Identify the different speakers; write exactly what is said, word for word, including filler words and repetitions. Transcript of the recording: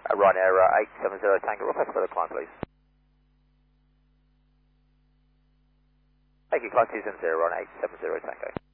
Speaker 1: Uh, Ryanair uh, eight seven zero Tango, request for the climb, please. Thank you, climb two seven zero, Ryanair eight seven zero Tango.